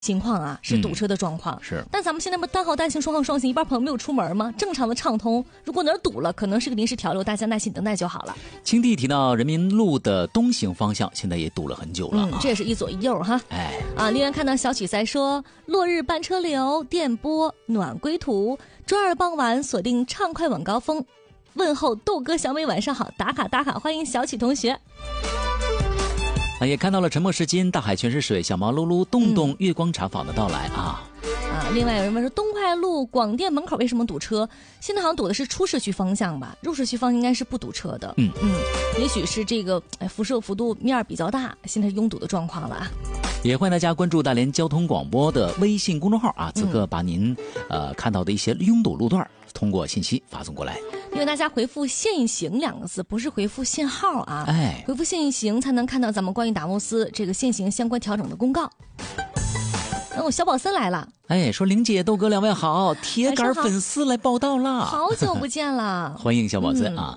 情况啊，是堵车的状况。 是， 但咱们现在不单号单行、双号双行，一半朋友没有出门吗？正常的畅通，如果哪儿堵了，可能是个临时调流，大家耐心等待就好了。 青地提到人民路的东行方向现在也堵了很久了， 这也是一左一右哈。另外看到小曲在说，落日伴车流，电波暖归途，周二傍晚锁定畅快晚高峰，问候豆哥小美晚上好，打卡打卡，欢迎小曲同学。 也看到了沉默是金，大海全是水，小毛噜噜，洞洞月光茶坊的到来啊。 另外有人问说，东快路广电门口为什么堵车？现在好像堵的是出市区方向吧，入市区方向应该是不堵车的。也许是这个辐射幅度面比较大，现在是拥堵的状况了。 也欢迎大家关注大连交通广播的微信公众号啊，此刻把您看到的一些拥堵路段通过信息发送过来。 因为大家回复限行2个字，不是回复限号啊，回复限行才能看到咱们关于达沃斯这个限行相关调整的公告。小宝森来了， 说玲姐豆哥2位好，铁杆粉丝来报道了， 好久不见了欢迎小宝森啊。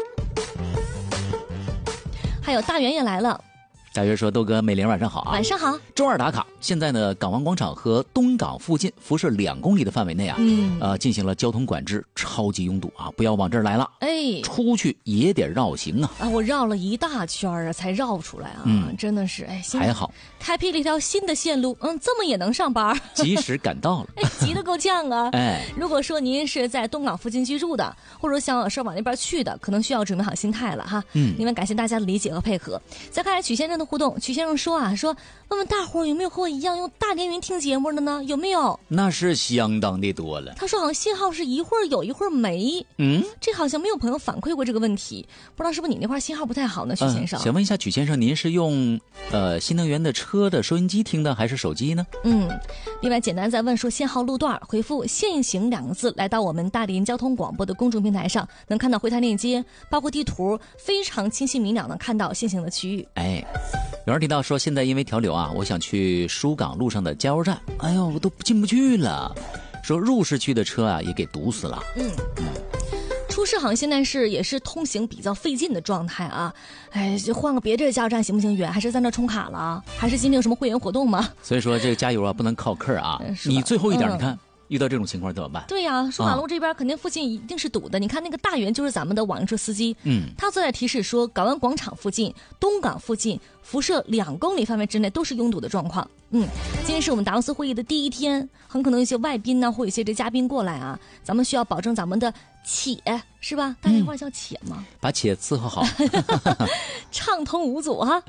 还有大圆也来了， 大约说豆哥美玲晚上好啊。 晚上好。 周二打卡，现在呢港湾广场和东港附近辐射2公里的范围内啊，进行了交通管制，超级拥堵啊，不要往这儿来了，出去也得绕行啊。 我绕了一大圈啊才绕出来啊，真的是还好开辟了一条新的线路，这么也能上班， 及时赶到了， 急得够呛啊。如果说您是在东港附近居住的，或者想往那边去的，可能需要准备好心态了哈。另外感谢大家的理解和配合。再看来曲先生的互动，曲先生说问问大伙有没有和我一样用大连云听节目的呢？有没有？ 那是相当的多了。 他说好像信号是一会儿有一会儿没，这好像没有朋友反馈过这个问题，不知道是不是你那块信号不太好呢？曲先生， 想问一下曲先生，您是用新能源的车的收音机听的还是手机呢？ 另外简单再问说限号路段，回复限行2个字来到我们大连交通广播的公众平台上，能看到回弹链接，包括地图，非常清晰明了能看到限行的区域。 有人提到说现在因为调流啊，我想去疏港路上的加油站，我都进不去了，说入市区的车啊也给堵死了。 出市好像现在也是通行比较费劲的状态啊，就换个别的加油站行不行？远还是在那充卡了？还是今天有什么会员活动吗？ 所以说这个加油啊不能靠客啊，你最后一点你看。遇到这种情况怎么办？ 对呀，疏马路这边肯定附近一定是堵的。你看那个大圆就是咱们的网约车司机，他坐在提示说港湾广场附近、东港附近辐射2公里范围之内都是拥堵的状况。今天是我们达沃斯会议的第一天，很可能有些外宾呢，或有一些这嘉宾过来啊，咱们需要保证咱们的且是吧？大连话叫且吗？ 把且伺候好， 畅通无阻哈。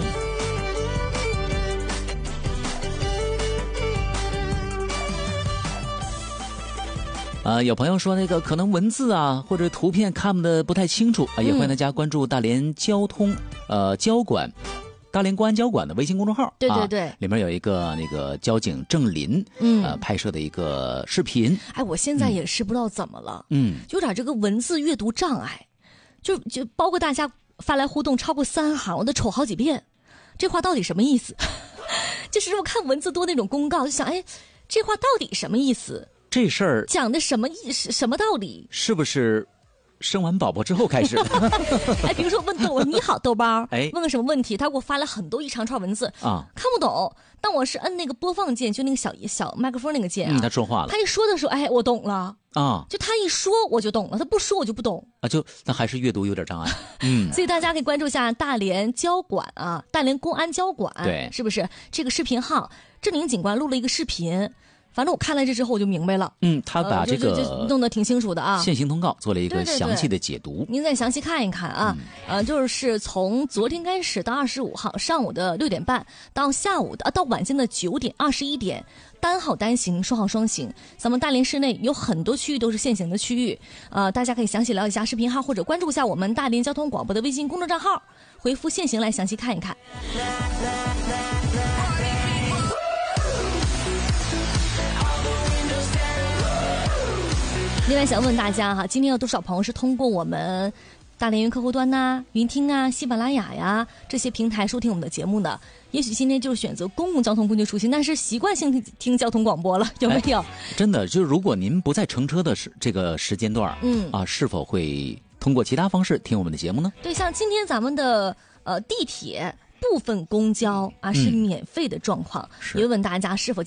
有朋友说那个可能文字啊或者图片看得不太清楚也欢迎大家关注大连交通交管大连公安交管的微信公众号。 对对对， 里面有一个那个交警郑林拍摄的一个视频。 我现在也是不知道怎么了，有点这个文字阅读障碍，就包括大家发来互动超过3行，我都瞅好几遍，这话到底什么意思？就是我看文字多那种公告，就想这话到底什么意思？ 这事儿讲的什么意思？什么道理？ 是不是生完宝宝之后开始？ 比如说问豆你好豆包，问个什么问题，他给我发了很多一长串文字看不懂，但我是摁那个播放键，就那个小麦克风那个键他说话了， 他一说的时候我懂了就他一说我就懂了，他不说我就不懂那还是阅读有点障碍。 所以大家可以关注一下大连交管大连公安交管， 对， 是不是这个视频号？郑宁警官录了一个视频。反正我看了这之后我就明白了， 他把这个弄得挺清楚的啊， 限行通告做了一个详细的解读。 您再详细看一看啊，就是从昨天开始到25号上午的6点半到下午的到晚间的9点、21点，单号单行、双号双行。咱们大连市内有很多区域都是限行的区域，大家可以详细了解一下视频号或者关注一下我们大连交通广播的微信公众账号，回复限行来详细看一看。另外想问大家哈，今天有多少朋友是通过我们大连云客户端云听喜马拉雅呀这些平台收听我们的节目呢？也许今天就是选择公共交通工具出行，但是习惯性听交通广播了，有没有？ 真的，就如果您不在乘车的这个时间段，是否会通过其他方式听我们的节目呢？ 对，像今天咱们的地铁部分公交啊是免费的状况，也问大家是否